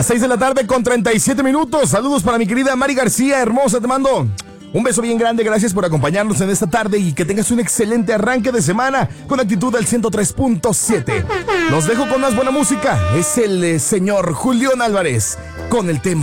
6 de la tarde con 37 minutos. Saludos para mi querida Mari García, hermosa, te mando un beso bien grande, gracias por acompañarnos en esta tarde y que tengas un excelente arranque de semana con actitud del 103.7. Los dejo con más buena música, es el señor Julián Álvarez con el tema